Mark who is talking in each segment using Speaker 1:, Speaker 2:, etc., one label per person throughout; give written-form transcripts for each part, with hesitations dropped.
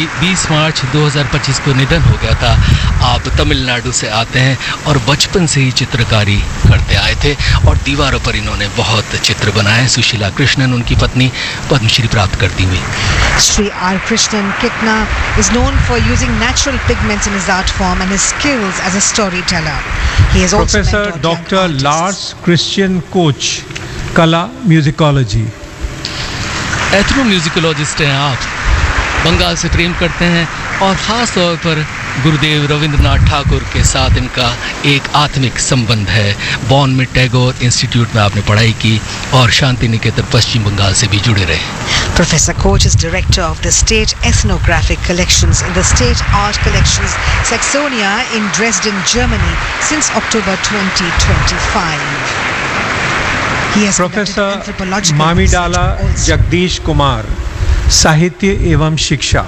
Speaker 1: 20 मार्च 2025 को निधन हो गया था। आप तमिलनाडु से आते हैं और बचपन से ही चित्रकारी करते आए थे और दीवारों पर इन्होंने बहुत चित्र बनाए। सुशीला कृष्णन उनकी पत्नी, पद्मश्री प्राप्त करती हुई।
Speaker 2: Sri R. Krishnan Kitna is known for using natural pigments in his art form and his skills as a storyteller. He is also
Speaker 3: Professor Dr. Lars Christian Koch, Kala Musicology.
Speaker 1: एथ्नोम्यूजिकोलॉजिस्ट हैं आप, बंगाल से प्रेम करते हैं और ख़ास तौर पर गुरुदेव रविंद्रनाथ ठाकुर के साथ इनका एक आत्मिक संबंध है। बॉन में टैगोर इंस्टीट्यूट में आपने पढ़ाई की और शांति निकेतन पश्चिम बंगाल से भी जुड़े रहे।
Speaker 2: Professor Koch is director of the State Ethnographic Collections in the State Art Collections Saxonia in Dresden, Germany since October 2025. He has
Speaker 3: Professor Mamidala Jagdish Kumar, साहित्य एवं शिक्षा।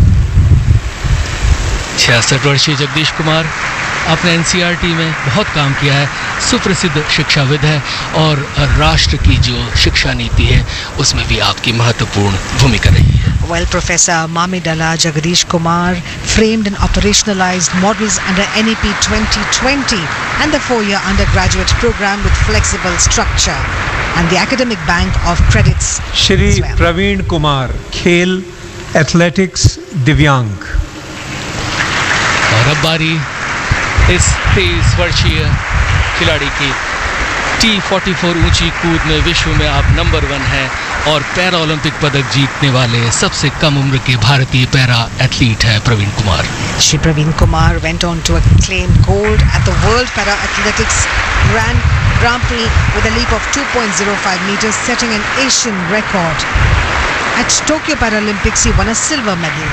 Speaker 1: 66 वर्षीय जगदीश कुमार, आपने एनसीईआरटी में बहुत काम किया है, सुप्रसिद्ध शिक्षाविद है और राष्ट्र की जो शिक्षा नीति है उसमें भी आपकी महत्वपूर्ण भूमिका रही है।
Speaker 2: While Professor Mamidala Jagdish Kumar framed and operationalized models under NEP 2020 and the 4-year undergraduate program with flexible structure and the academic bank of credits.
Speaker 3: Shri Praveen Kumar, खेल, एथलेटिक्स, दिव्यांग।
Speaker 1: और अब बारी इस 23 वर्षीय खिलाड़ी की। T44 ऊंची कूद में विश्व में आप नंबर 1 हैं और पैरा ओलंपिक पदक जीतने वाले सबसे कम उम्र के भारतीय पैरा एथलीट हैं Praveen Kumar.
Speaker 2: Shri Praveen Kumar went on to claim gold at the World Para Athletics Grand Prix with a leap of 2.05 meters, setting an Asian record. At Tokyo Paralympics, he won a silver medal.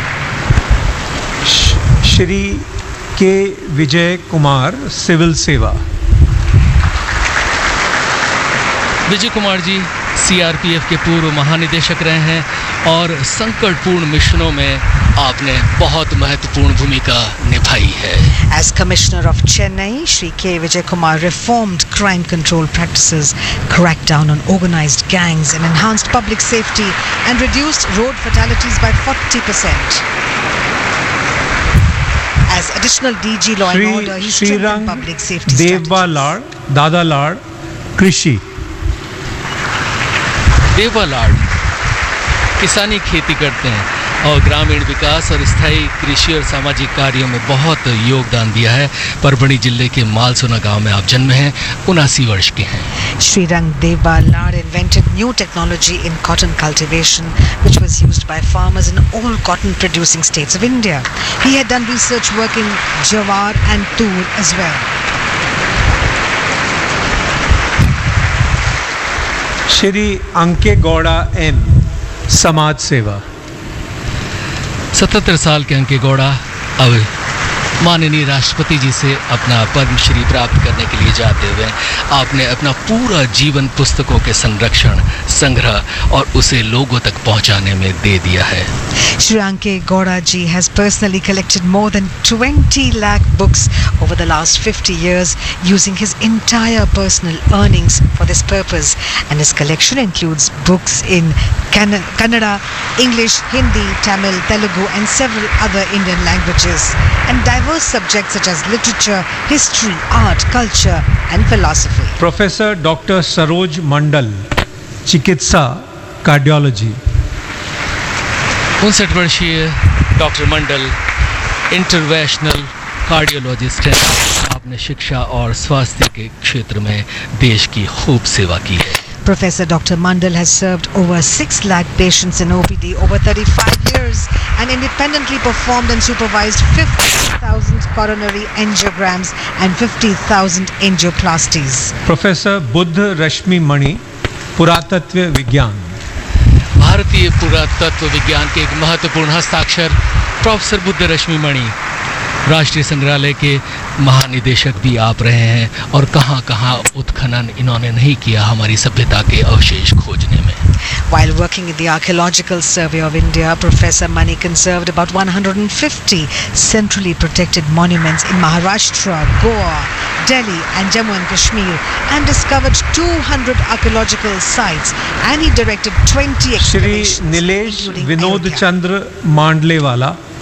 Speaker 3: Shri के Vijay Kumar, civil सेवा।
Speaker 1: Vijay Kumar ji CRPF के पूर्व महानिदेशक रहे हैं और संकटपूर्ण मिशनों में आपने बहुत महत्वपूर्ण भूमिका निभाई है।
Speaker 2: As Commissioner of Chennai, Shri K. Vijay Kumar reformed crime control practices, cracked down on organized gangs and enhanced public safety and reduced road fatalities by 40%. As additional DG Law and Order, he strengthened public safety strategies.
Speaker 3: देवा लाड़, दादा लाड़, कृषि।
Speaker 1: देवा लाड़ किसानी खेती करते हैं और ग्रामीण विकास और स्थायी कृषि और सामाजिक कार्यों में बहुत योगदान दिया है। परभणी जिले के मालसोना गांव में आप जन्मे हैं, 79 वर्ष के हैं।
Speaker 2: Srirang Deva Lad invented new technology in cotton cultivation, which was used by farmers in all cotton producing states of India. He had done research work in Jawar and Tur as well.
Speaker 3: Shri अंके Gowda M, समाज सेवा।
Speaker 1: 77 साल के अंके गौड़ा अब माननीय राष्ट्रपति जी से अपना पद्मश्री प्राप्त करने के लिए जाते हुए आपने अपना पूरा जीवन पुस्तकों के संरक्षण, संग्रह और उसे लोगों तक पहुंचाने में दे दिया है।
Speaker 2: Shri Anke Gowda ji has personally collected more than 20 lakh books over the last 50 years using his entire personal earnings for this purpose, and his collection includes books in Kannada, English, Hindi, Tamil, Telugu and several other Indian languages, and diverse subjects such as literature, history, art, culture and philosophy.
Speaker 3: Professor Dr. Saroj Mandal, चिकित्सा, cardiology.
Speaker 1: 59 वर्षीय doctor मंडल interventional cardiologist हैं। आपने शिक्षा और स्वास्थ्य के क्षेत्र में देश की खूब सेवा की है।
Speaker 2: Professor Dr. Mandal has served over 6 lakh patients in OPD over 35 years and independently performed and supervised 50,000 coronary angiograms and 50,000 angioplasties.
Speaker 3: Professor Buddha Rashmi Mani, पुरातत्व विज्ञान।
Speaker 1: भारतीय पुरातत्व विज्ञान के एक महत्वपूर्ण हस्ताक्षर प्रोफेसर बुद्ध रश्मि मणि, राष्ट्रीय संग्रहालय के महानिदेशक भी आप रहे हैं और कहां कहां उत्खनन इन्होंने नहीं किया हमारी सभ्यता के अवशेष खोजने में।
Speaker 2: While working in the Archaeological Survey of India, Professor Mani conserved about 150 centrally protected monuments in Maharashtra, Goa, Delhi and Jammu and Kashmir and discovered 200 archaeological sites, and he directed 20 excavations.
Speaker 3: Shri Nilesh Vinod Chandra Mandlewala,